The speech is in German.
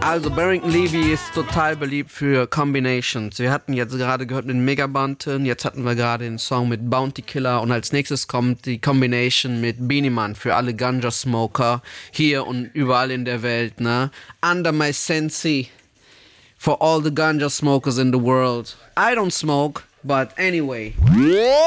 Also Barrington Levy ist total beliebt für Combinations. Wir hatten jetzt gerade gehört mit Megabunten, jetzt hatten wir gerade den Song mit Bounty Killer und als nächstes kommt die Combination mit Beenie Man für alle Ganja-Smoker hier und überall in der Welt, ne? Under My Sensi for all the Ganja smokers in the world. I don't smoke, but anyway.